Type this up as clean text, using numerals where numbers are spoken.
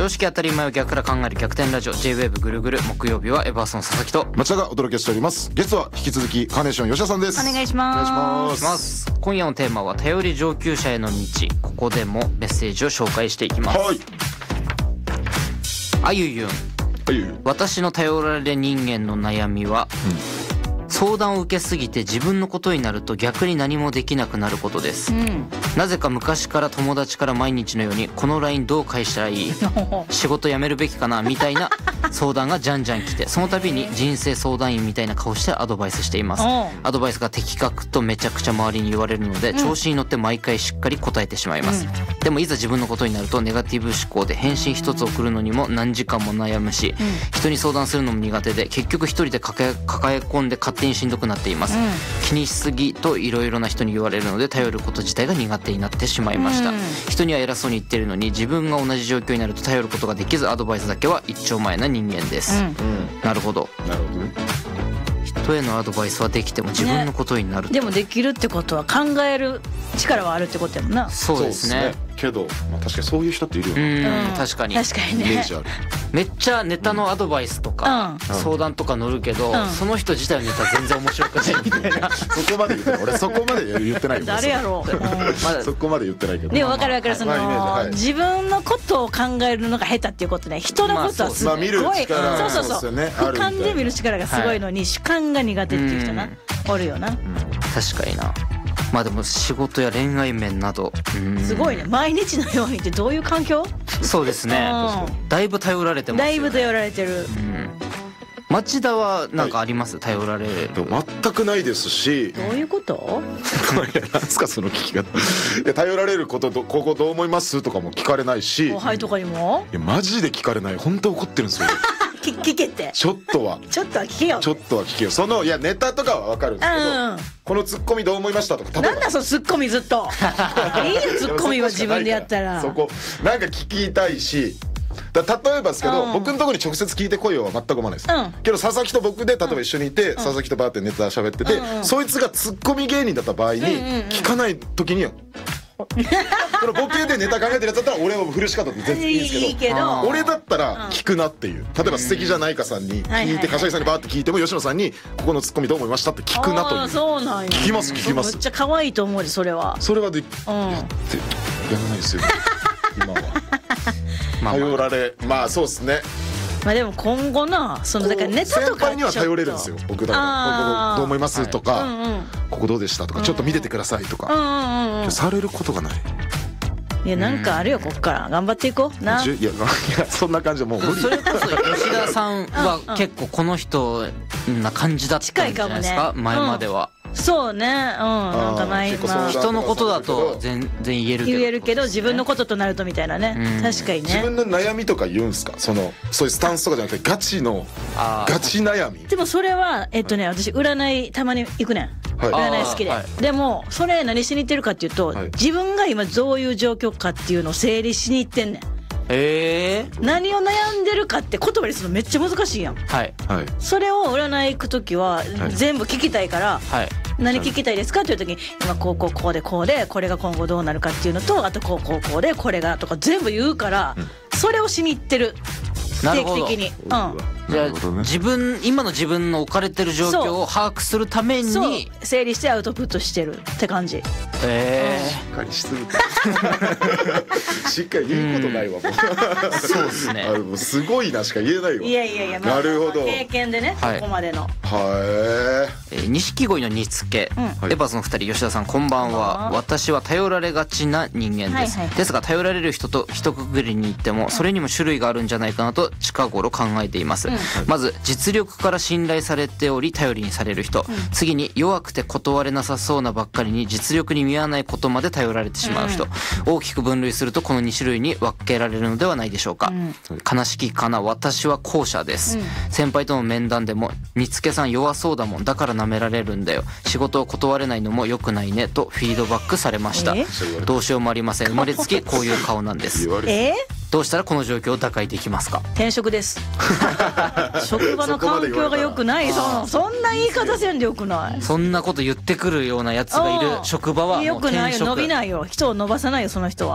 常識当たり前を逆から考える逆転ラジオ J-WAVE ぐるぐる。木曜日はエバーソン佐々木と町田がお届けしております。ゲストは引き続きカーネーション吉田さんです。 お願いします。 お願いします。 今夜のテーマは頼り上級者への道。ここでもメッセージを紹介していきます。 はい。 あゆゆん、私の頼られ人間の悩みは、相談を受けすぎて自分のことになると逆に何もできなくなることです、なぜか昔から友達から毎日のようにこの LINE どう返したらいい仕事辞めるべきかなみたいな相談がじゃんじゃん来て、その度に人生相談員みたいな顔してアドバイスしています。アドバイスが的確とめちゃくちゃ周りに言われるので、調子に乗って毎回しっかり答えてしまいます、でもいざ自分のことになるとネガティブ思考で返信一つ送るのにも何時間も悩むし、人に相談するのも苦手で結局一人で抱え込んで勝手にしんどくなっています、気にしすぎといろいろな人に言われるので頼ること自体が苦手になってしまいました、人には偉そうに言ってるのに自分が同じ状況になると頼ることができず、アドバイスだけは一丁前な人間です、なるほどなるほどね。 人へのアドバイスはできても自分のことになる、 でもできるってことは考える力はあるってことやもんな。 そうですね。 けど、確かにそういう人っているよね。確かに確かにね。 イメージある。 めっちゃネタのアドバイスとか、相談とか乗るけど、その人自体のネタ全然面白くないみたいなそこまで言ってない。俺そこまで言ってないよ。 誰やろうそこまで言ってないけど。 でも分かる分かる、その自分のことを考えるのが下手っていうことね。人のことはすごい、 見る力、 そう俯瞰で見る力がすごいのに主観が苦手っていう人な、おるよな。 確かにな。まあでも仕事や恋愛面など、 すごいね。毎日のようにってどういう環境？ そうですね、だいぶ頼られてますよね。 だいぶ頼られてる。 町田は何かあります？頼られる。 全くないですし。 どういうこと？ いや、なんすかその聞き方。いや、頼られることここどう思いますとかも聞かれないし。 後輩とかにも？ いや、マジで聞かれない。本当怒ってるんですよ。 聞けって。 ちょっとは聞けよ。 ちょっとは聞けよ。そのいやネタとかは分かるんですけど、このツッコミどう思いましたとか。 なんだそのツッコミずっと。いいよツッコミは自分でやったら。 そこなんか聞きたいし。例えばですけど、僕のところに直接聞いてこいよは全く思わないです、けど佐々木と僕で例えば一緒にいて、佐々木とバーってネタ喋ってて、そいつがツッコミ芸人だった場合に、聞かない時にはこのボケでネタ考えてるやつだったら俺は振るし方って全然いいんですけど、俺だったら聞くなっていう。例えば素敵じゃないかさんに聞いて、柏木さんにバーって聞いても吉野さんにここのツッコミどう思いましたって聞くなという。 そうなんや。 聞きますめっちゃ可愛いと思うで、それはでやらないですよ今は。頼られ、まあそうですね。 まあでも今後な、そのだからネタとか先輩には頼れるんですよ。僕だからここどう思いますとか、ここどうでしたとか、ちょっと見ててくださいとかされることがない。 いや、なんかあるよ、こっから頑張っていこうな。 いやそんな感じはもう無理。 それこそ吉田さんは結構この人な感じだったんじゃないですか、前までは。 そうね、なんか人のことだと全然言えるけど自分のこととなるとみたいなね。確かにね。 自分の悩みとか言うんすか？そういうスタンスとかじゃなくてガチ悩み。 でもそれは私占いたまに行くねん。占い好きで。でもそれ何しに行ってるかっていうと、自分が今どういう状況かっていうのを整理しに行ってんねん。何を悩んでるかって言葉にするのめっちゃ難しいやん。それを占い行く時は全部聞きたいから、何聞きたいですかっていう時に今こうでこれが今後どうなるかっていうのと、あとこうでこれがとか全部言うから、それをしに行ってる。定期的に。 じゃあ今の自分の置かれてる状況を把握するために整理してアウトプットしてるって感じ。 しっかりしすぎた。しっかり言うことないわ。 そうですね。 すごいなしか言えないわ。 いや、 なるほど。 経験でね、ここまでの。 錦鯉の煮付け、エバースの2人、吉田さんこんばんは。私は頼られがちな人間です。ですが頼られる人と一括りに言ってもそれにも種類があるんじゃないかなと近頃考えています。まず実力から信頼されており頼りにされる人、次に弱くて断れなさそうなばっかりに実力に見合わないことまで頼られてしまう人、大きく分類するとこの2種類に分けられるのではないでしょうか。悲しきかな、私は後者です。先輩との面談でも煮付けさん弱そうだもん、だから舐められるんだよ、仕事を断れないのも良くないねとフィードバックされました。どうしようもありません。生まれつきこういう顔なんです。どうしたらこの状況を打開できますか？ 転職です。職場の環境が良くない。そんな言い方せんでよくない。 そんなこと言ってくるようなやつがいる職場はもう転職。 良くないよ、伸びないよ、人を伸ばさないよその人は。